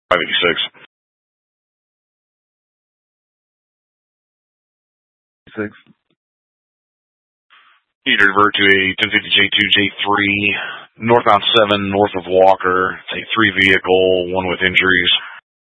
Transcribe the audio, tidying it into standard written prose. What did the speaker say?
586. 6. Need to revert to a 1050 J2, J3, northbound 7, north of Walker. It's a 3 vehicle, one with injuries.